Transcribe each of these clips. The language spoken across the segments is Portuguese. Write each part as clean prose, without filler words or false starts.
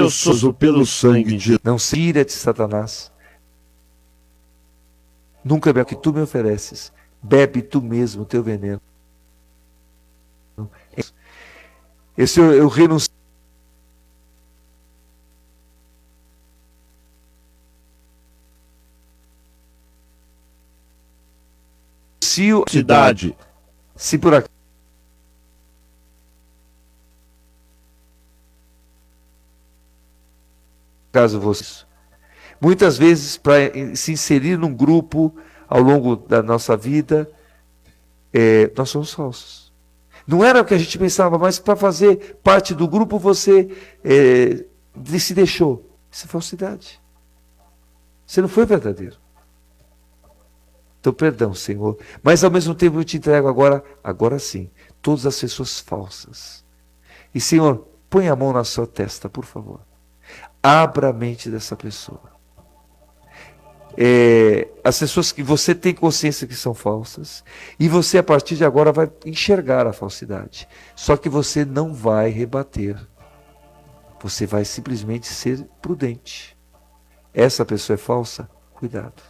sou pelo sangue de Não se ira de Satanás. Nunca bebe o que tu me ofereces. Bebe tu mesmo o teu veneno. Esse eu renuncio. cidade. Se por acaso você. Muitas vezes, para se inserir num grupo ao longo da nossa vida, nós somos falsos. Não era o que a gente pensava, mas para fazer parte do grupo você se deixou. Isso é falsidade. Você não foi verdadeiro. Então, perdão, Senhor. Mas ao mesmo tempo eu te entrego agora sim, todas as pessoas falsas. E, Senhor, põe a mão na sua testa, por favor. Abra a mente dessa pessoa. As pessoas que você tem consciência que são falsas, e você a partir de agora vai enxergar a falsidade. Só que você não vai rebater. Você vai simplesmente ser prudente. Essa pessoa é falsa? Cuidado.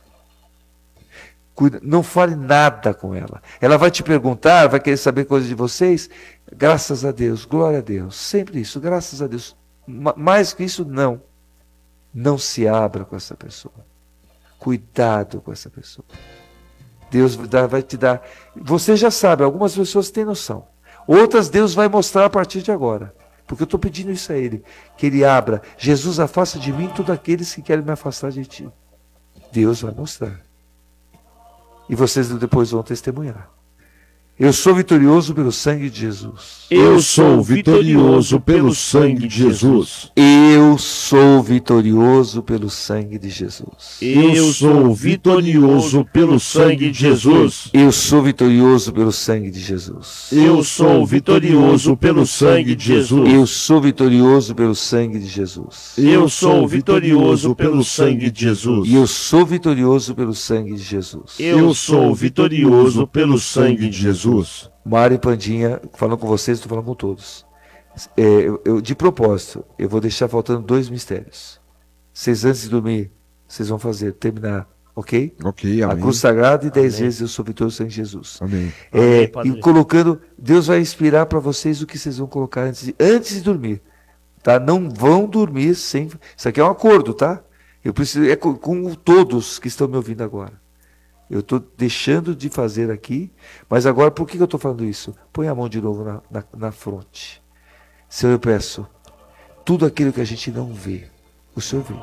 Não fale nada com ela. Ela vai te perguntar, vai querer saber coisas de vocês. Graças a Deus, glória a Deus. Sempre isso, graças a Deus. Mais que isso, não. Não se abra com essa pessoa. Cuidado com essa pessoa. Deus vai te dar. Você já sabe, algumas pessoas têm noção. Outras Deus vai mostrar a partir de agora. Porque eu estou pedindo isso a Ele. Que Ele abra. Jesus, afasta de mim todos aqueles que querem me afastar de Ti. Deus vai mostrar. E vocês depois vão testemunhar. Eu sou vitorioso pelo sangue de Jesus. Eu sou vitorioso pelo sangue de Jesus. Eu sou vitorioso pelo sangue de Jesus. Eu sou vitorioso pelo sangue de Jesus. Eu sou vitorioso pelo sangue de Jesus. Eu sou vitorioso pelo sangue de Jesus. Eu sou vitorioso pelo sangue de Jesus. Eu sou vitorioso pelo sangue de Jesus. E eu sou vitorioso pelo sangue de Jesus. Eu sou vitorioso pelo sangue de Jesus. Mário e Pandinha, falando com vocês, estou falando com todos. De propósito, eu vou deixar faltando 2 mistérios. Vocês antes de dormir, vocês vão terminar, ok? Ok, amém. A cruz sagrada e 10 vezes eu sou vitorioso em Jesus. Amém. E colocando, Deus vai inspirar para vocês o que vocês vão colocar antes de dormir. Tá? Não vão dormir sem... Isso aqui é um acordo, tá? Eu preciso, com todos que estão me ouvindo agora. Eu estou deixando de fazer aqui, mas agora por que eu estou falando isso? Põe a mão de novo na fronte. Senhor, eu peço, tudo aquilo que a gente não vê, o Senhor vê.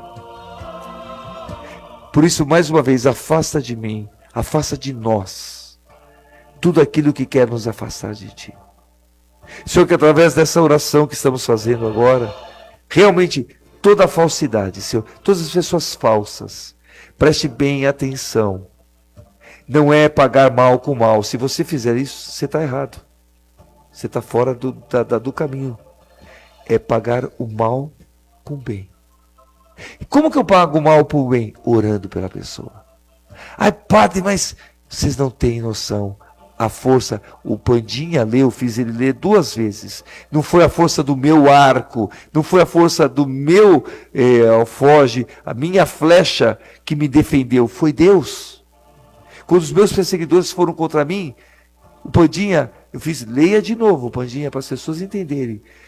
Por isso, mais uma vez, afasta de mim, afasta de nós, tudo aquilo que quer nos afastar de Ti. Senhor, que através dessa oração que estamos fazendo agora, realmente toda a falsidade, Senhor, todas as pessoas falsas, preste bem atenção. Não é pagar mal com mal. Se você fizer isso, você está errado. Você está fora do caminho. É pagar o mal com o bem. E como que eu pago o mal por bem? Orando pela pessoa. Ai, padre, mas vocês não têm noção. A força, o Pandinha leu, eu fiz ele ler 2 vezes. Não foi a força do meu arco, não foi a força do meu alforje, a minha flecha que me defendeu, foi Deus. Quando os meus perseguidores foram contra mim, o Pandinha, eu fiz, leia de novo, Pandinha, para as pessoas entenderem.